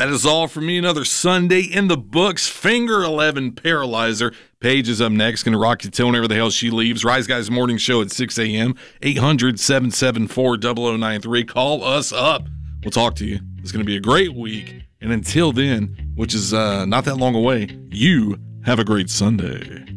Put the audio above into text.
That is all for me. Another Sunday in the books. Finger 11 Paralyzer. Paige is up next. Going to rock you till whenever the hell she leaves. Rise Guys Morning Show at 6 a.m. 800-774-0093. Call us up. We'll talk to you. It's going to be a great week. And until then, which is not that long away, you have a great Sunday.